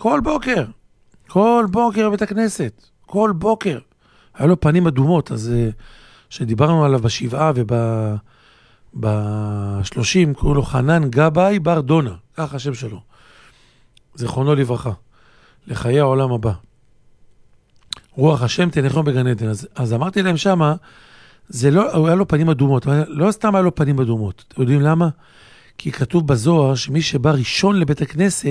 כל בוקר בבית הכנסת, כל בוקר. היה לו פנים אדומות, אז שדיברנו עליו בשבעה וב30, קראו לו חנן גבאי בר דונה, כך השם שלו. זכרונו לברכה, לחיי העולם הבא. רוח השם תנחם בגן עדן. אז אמרתי להם שמה, היה לו פנים אדומות, לא סתם היה לו פנים אדומות. אתם יודעים למה? כי כתוב בזוהר שמי שבא ראשון לבית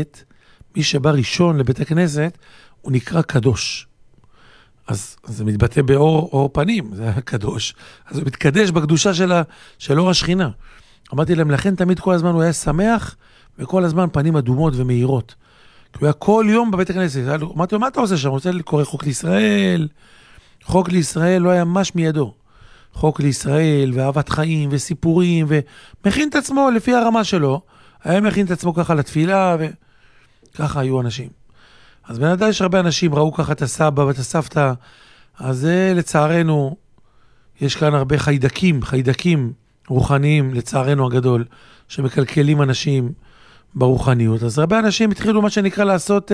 הכנסת, הוא נקרא קדוש. אז זה מתבטא באור פנים, זה היה קדוש. אז הוא מתקדש בקדושה של אור השכינה. אמרתי להם, לכן תמיד כל הזמן הוא היה שמח, וכל הזמן פנים אדומות ומהירות. כי הוא היה כל יום בבית הכנסת. אמרתי לו, מה אתה עושה שם? הוא רוצה לקרוא חוק לישראל. חוק לישראל לא היה ממש מידו. חוק לישראל, ואהבת חיים, וסיפורים, ומכין את עצמו לפי הרמה שלו. היה מכין את עצמו ככה לתפילה, וככה היו אנשים. אז בנדע יש הרבה אנשים, ראו ככה את הסבא ואת הסבתא, אז לצערנו, יש כאן הרבה חיידקים רוחניים, לצערנו הגדול, שמקלקלים אנשים ברוחניות. אז הרבה אנשים התחילו מה שנקרא לעשות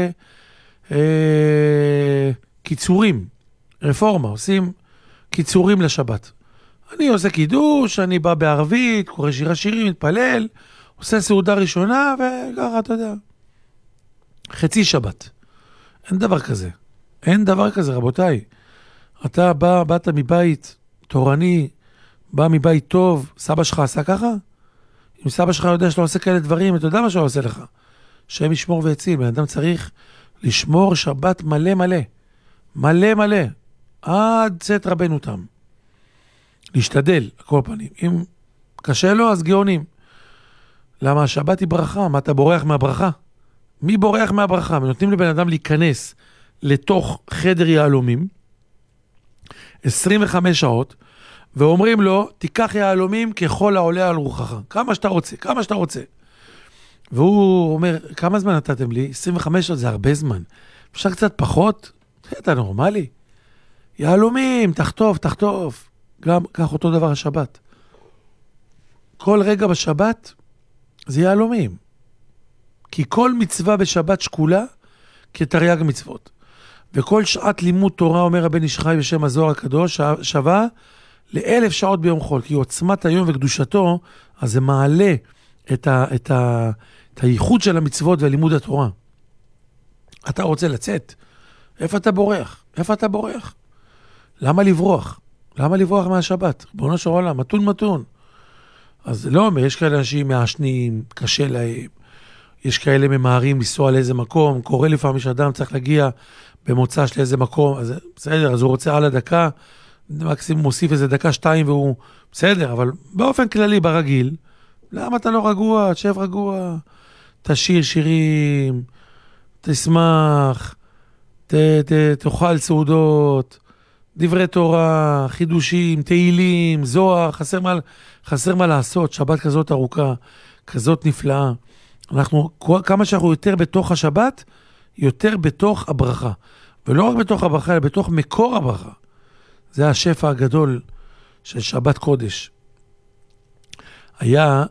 קיצורים, רפורמה, עושים קיצורים לשבת. אני עושה קידוש, אני בא בערבית, קורא שירים, מתפלל, עושה סעודה ראשונה, וככה, אתה יודע. חצי שבת. אין דבר כזה, רבותיי. אתה באת מבית תורני, בא מבית טוב, סבא שלך עשה ככה? אם סבא שלך יודע שאתה עושה כאלה דברים, אתה יודע מה שהוא עושה לך. שהם ישמור ויציל. בן אדם צריך לשמור שבת מלא. עד צאת רבנו תם. להשתדל, כל פנים. אם קשה לו, אז גאונים. למה? השבת היא ברכה. מה, אתה בורח מהברכה? מי בורח מהברכה? ונותנים לבן אדם להיכנס לתוך חדר יהלומים, 25 שעות, ואומרים לו, תיקח יהלומים ככל העולה על רוחך. כמה שאתה רוצה. והוא אומר, כמה זמן נתתם לי? 25 שעות זה הרבה זמן. אפשר קצת פחות? אתה נורמלי. יהלומים, תחטוף. גם כך אותו דבר השבת. כל רגע בשבת זה יהלומים. כי כל מצווה בשבת שקולה כתרי"ג מצוות. וכל שעת לימוד תורה, אומר הבן איש חי בשם הזוהר הקדוש, שווה ל1,000 שעות ביום חול. כי עוצמת היום וקדושתו, אז זה מעלה את הייחוד של המצוות ולימוד התורה. אתה רוצה לצאת? איפה אתה בורח? למה לברוח? מהשבת? בואו של עולם, מתון. אז לא אומר, יש כאלה אנשים מעשנים, קשה להם. יש כאלה ממהרים לנסוע לאיזה מקום, קורא לפעמים שאדם צריך להגיע במוצא של איזה מקום, אז בסדר, אז הוא רוצה על הדקה, מקסימום מוסיף איזה דקה 2 והוא בסדר, אבל באופן כללי, ברגיל, למה אתה לא רגוע? תשב רגוע, תשיר שירים, תשמח, תאכל סעודות, דברי תורה, חידושים, תהילים, זוהר, חסר מה לעשות, שבת כזאת ארוכה, כזאת נפלאה. כמה שאנחנו יותר בתוך השבת, יותר בתוך הברכה. ולא רק בתוך הברכה, אלא בתוך מקור הברכה. זה השפע הגדול של שבת קודש. היה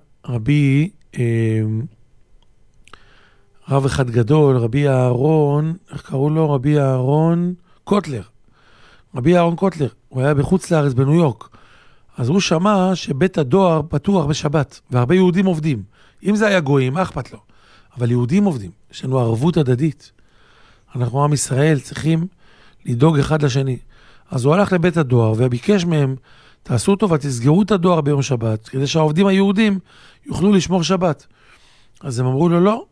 רב אחד גדול, רבי אהרון, איך קראו לו? רבי אהרון קוטלר. הוא היה בחוץ לארץ בניו יורק. אז הוא שמע שבית הדואר פתוח בשבת, והרבה יהודים עובדים. אם זה היה גויים, מה אכפת לו? אבל יהודים עובדים, יש לנו ערבות הדדית. אנחנו עם ישראל צריכים לדאוג אחד לשני. אז הוא הלך לבית הדואר וביקש מהם, תעשו טובה, תסגרו את הדואר ביום שבת, כדי שהעובדים היהודים יוכלו לשמור שבת. אז הם אמרו לו, לא,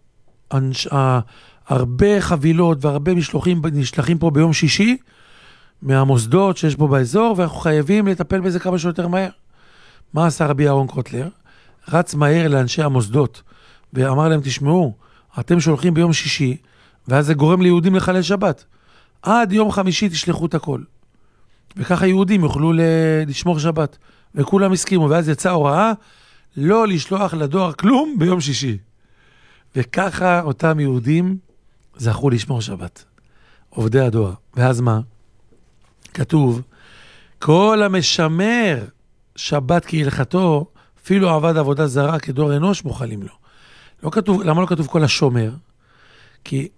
הרבה חבילות והרבה משלוחים נשלחים פה ביום שישי, מהמוסדות שיש פה באזור, ואנחנו חייבים לטפל בזה כמה שיותר מהר. מה עשה רבי אהרון קוטלר? רץ מהר לאנשי המוסדות, ואמר להם, תשמעו, אתם שולחים ביום שישי, ואז זה גורם ליהודים לחלל שבת. עד יום חמישי תשלחו את הכל. וככה יהודים יוכלו לשמור שבת. וכולם הסכימו, ואז יצאה הוראה, לא לשלוח לדואר כלום ביום שישי. וככה אותם יהודים זכו לשמור שבת. עובדי הדואר. ואז מה? כתוב, כל המשמר שבת כהלכתו, אפילו עבד עבודה זרה כדור אנוש מוכלים לו. לא כתוב, למה לא כתוב כל השומר? כי